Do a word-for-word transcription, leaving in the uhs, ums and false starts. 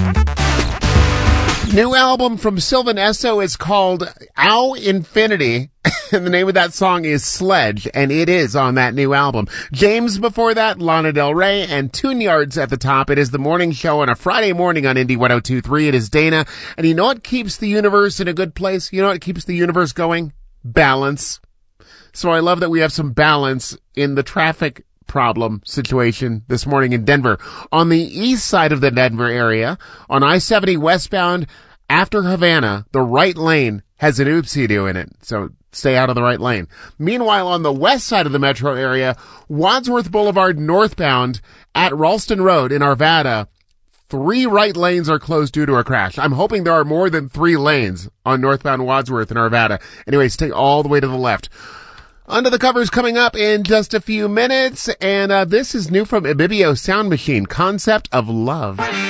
New album from Sylvan Esso is called Ow Infinity, and the name of that song is Sledge, and it is on that new album. James before that, Lana Del Rey, and Tune Yards at the top. It is the morning show on a Friday morning on Indie one oh two point three. It is Dana, and you know what keeps the universe in a good place? You know what keeps the universe going? Balance. So I love that we have some balance in the traffic problem situation this morning in Denver. On the east side of the Denver area, on I seventy westbound after Havana, the right lane has an oopsie-doo in it, so stay out of the right lane. Meanwhile, on the west side of the metro area, Wadsworth Boulevard northbound at Ralston Road in Arvada, three right lanes are closed due to a crash. I'm hoping there are more than three lanes on northbound Wadsworth in Arvada. Anyway, stay all the way to the left. Under the Covers coming up in just a few minutes, and uh, this is new from Ibibio Sound Machine, Concept of Love.